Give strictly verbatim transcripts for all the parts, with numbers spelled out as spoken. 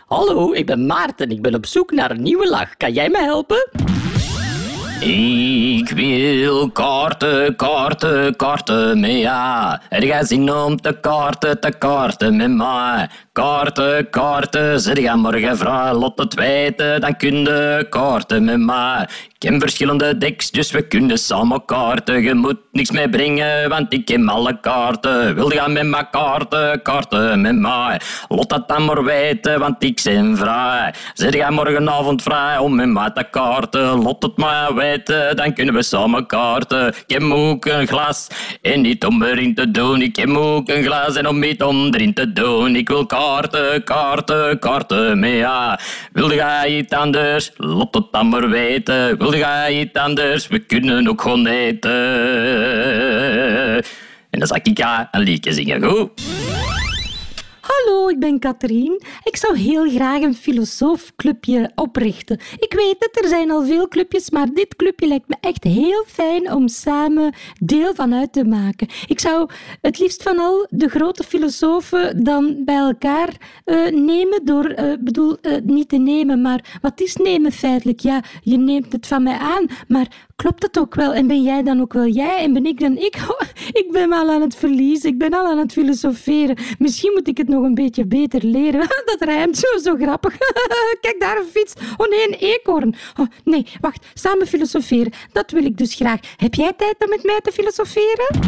Hallo, ik ben Maarten. Ik ben op zoek naar een nieuwe lach. Kan jij me helpen? Ik wil kaarten, kaarten, kaarten met ja. Er gaat zin om te kaarten, te kaarten met mij. Kaarten, kaarten, zeg ga morgen vrij, laat het weten, dan kun je kaarten met mij. Ik heb verschillende decks, dus we kunnen samen kaarten. Je moet niks meebrengen, want ik heb alle kaarten. Wil je gaan met mij kaarten, kaarten met mij? Laat dat dan maar weten, want ik ben vrij. Zeg ga morgenavond vrij om met mij te kaarten. Laat het maar weten, dan kunnen we samen kaarten. Ik heb ook een glas en niet om erin te doen. Ik heb ook een glas en om niet om erin te doen. Ik wil kaarten, kaarten, kaarten met ja. Wil je iets anders? Laat het dan maar weten. Wil je iets anders? We kunnen ook gewoon eten. En dan zal ik ja een liedje zingen, goed? Hallo, ik ben Katrien. Ik zou heel graag een filosoofclubje oprichten. Ik weet het, er zijn al veel clubjes, maar dit clubje lijkt me echt heel fijn om samen deel van uit te maken. Ik zou het liefst van al de grote filosofen dan bij elkaar uh, nemen door, uh, bedoel, uh, niet te nemen, maar wat is nemen feitelijk? Ja, je neemt het van mij aan, maar klopt het ook wel? En ben jij dan ook wel jij? En ben ik dan ik? Oh, ik ben al aan het verliezen. Ik ben al aan het filosoferen. Misschien moet ik het nog een beetje beter leren. Dat rijmt zo, zo grappig. Kijk, daar een fiets. Oh nee, een eekhoorn. Oh, nee, wacht. Samen filosoferen. Dat wil ik dus graag. Heb jij tijd om met mij te filosoferen?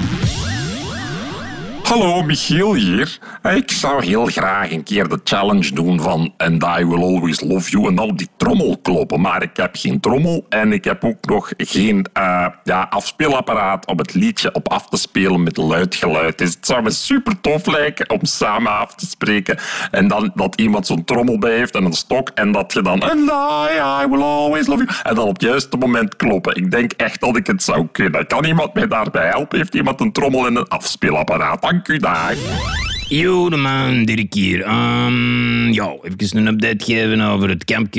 Hallo, Michiel hier. Ik zou heel graag een keer de challenge doen van And I Will Always Love You en dan op die trommel kloppen. Maar ik heb geen trommel en ik heb ook nog geen uh, ja, afspeelapparaat om het liedje op af te spelen met luid geluid. Dus het zou me super tof lijken om samen af te spreken. En dan dat iemand zo'n trommel bij heeft en een stok en dat je dan And I, I Will Always Love You en dan op het juiste moment kloppen. Ik denk echt dat ik het zou kunnen. Kan iemand mij daarbij helpen? Heeft iemand een trommel en een afspeelapparaat? Dank u, dag. Yo, de man, Dirk hier. Um, ja, even een update geven over het kampje